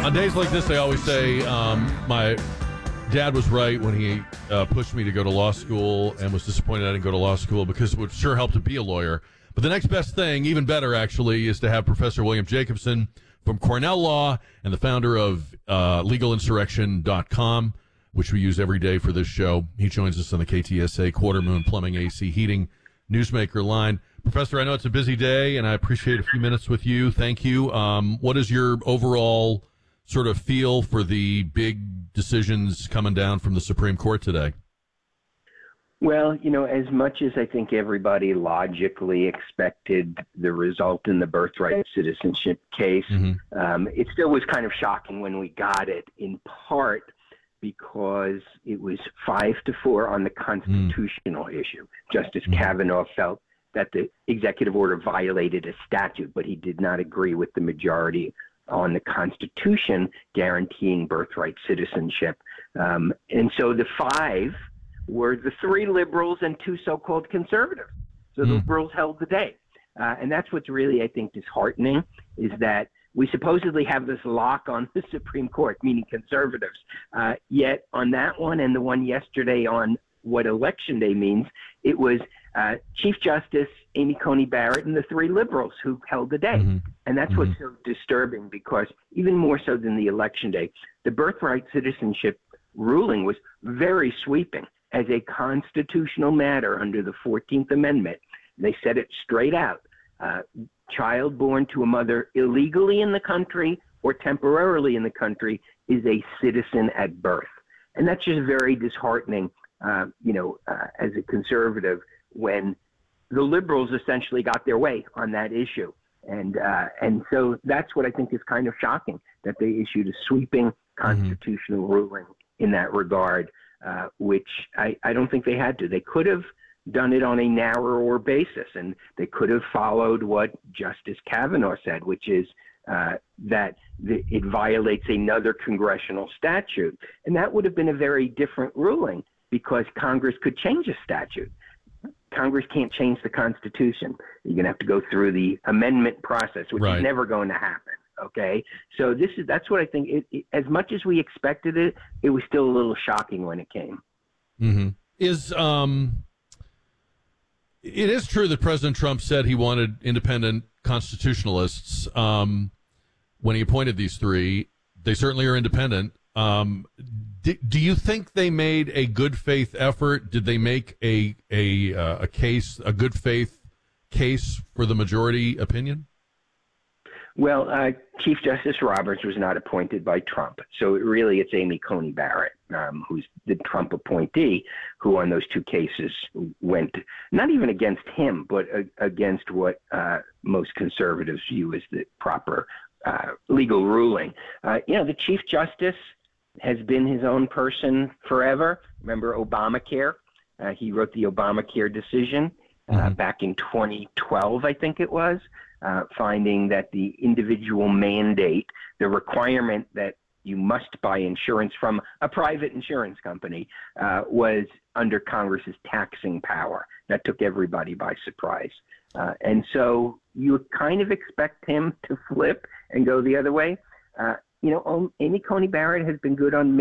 On days like this, I always say my dad was right when he pushed me to go to law school and was disappointed I didn't go to law school because it would sure help to be a lawyer. But the next best thing, even better actually, is to have Professor William Jacobson from Cornell Law and the founder of legalinsurrection.com, which we use every day for this show. He joins us on the KTSA Quarter Moon Plumbing AC Heating Newsmaker line. Professor, I know it's a busy day, and I appreciate a few minutes with you. Thank you. What is your overall sort of feel for the big decisions coming down from the Supreme Court today? Well, as much as I think everybody logically expected the result in the birthright citizenship case, it still was kind of shocking when we got it, in part because it was 5-4 on the constitutional issue. Justice Kavanaugh felt that the executive order violated a statute, but he did not agree with the majority on the Constitution guaranteeing birthright citizenship. And so the 5 were the 3 liberals and 2 so-called conservatives. So the liberals held the day. And that's what's really, I think, disheartening, is that we supposedly have this lock on the Supreme Court, meaning conservatives. Yet on that one and the one yesterday on what Election Day means, it was Chief Justice Amy Coney Barrett and the 3 liberals who held the day. And that's what's so disturbing, because even more so than the Election Day, the birthright citizenship ruling was very sweeping. As a constitutional matter under the 14th Amendment, they said it straight out. Child born to a mother illegally in the country or temporarily in the country is a citizen at birth. And that's just very disheartening, as a conservative, when the liberals essentially got their way on that issue. And so that's what I think is kind of shocking, that they issued a sweeping constitutional ruling in that regard, which I don't think they had to. They could have done it on a narrower basis, and they could have followed what Justice Kavanaugh said, which is that it violates another congressional statute. And that would have been a very different ruling, because Congress could change a statute. Congress can't change the Constitution. You're going to have to go through the amendment process, which is never going to happen. Okay, so that's what I think. As much as we expected it, it was still a little shocking when it came. It is true that President Trump said he wanted independent constitutionalists when he appointed these 3. They certainly are independent. Do you think they made a good faith effort? Did they make a good faith case for the majority opinion? Well, Chief Justice Roberts was not appointed by Trump. So it's Amy Coney Barrett, who's the Trump appointee, who on those 2 cases went not even against him, but against what most conservatives view as the proper legal ruling. The Chief Justice has been his own person forever. Remember Obamacare? He wrote the Obamacare decision back in 2012, I think it was. Finding that the individual mandate, the requirement that you must buy insurance from a private insurance company, was under Congress's taxing power. That took everybody by surprise. And so you kind of expect him to flip and go the other way. Amy Coney Barrett has been good on